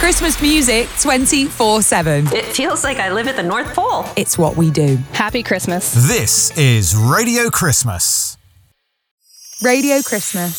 Christmas music 24/7. It feels like I live at the North Pole. It's what we do. Happy Christmas. This is Radio Christmas. Radio Christmas.